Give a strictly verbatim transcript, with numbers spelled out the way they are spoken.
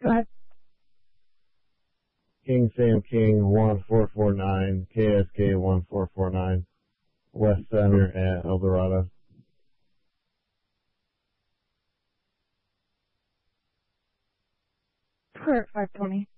Go ahead. King Sam King one four four nine, K S K one four four nine, West Center at Eldorado. Kurt five twenty.